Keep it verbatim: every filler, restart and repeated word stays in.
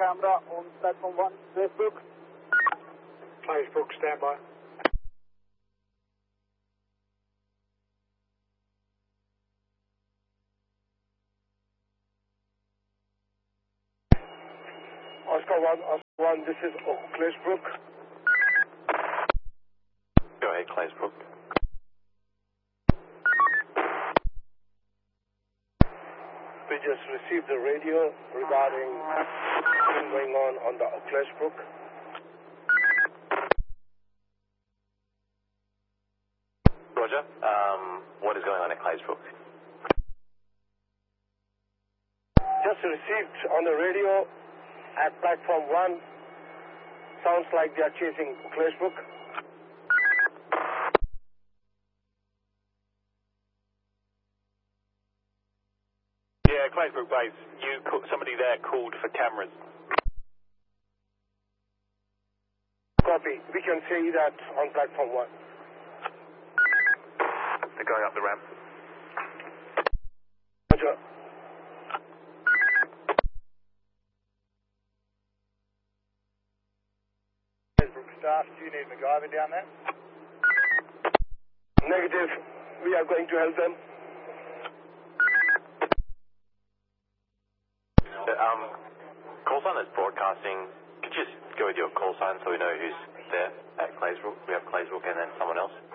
camera on platform one, Facebook. Facebook, stand by. Oscar one, Oscar one, this is Claysbrook. Go ahead, Claysbrook. We just received the radio regarding what's going on on the Claysbrook. Roger. Um, what is going on at Claysbrook? Just received on the radio at platform one. Sounds like they are chasing Claysbrook. Yeah, Claysbrook base. You somebody there called for cameras. Copy. We can say that on platform one. They're going up the ramp. Roger. Facebook staff, do you need MacGyver down there? Negative. We are going to help them. Um, call sign that's broadcasting. Could you just go with your call sign so we know who's there at Claysbrook? We have Claysbrook and then someone else.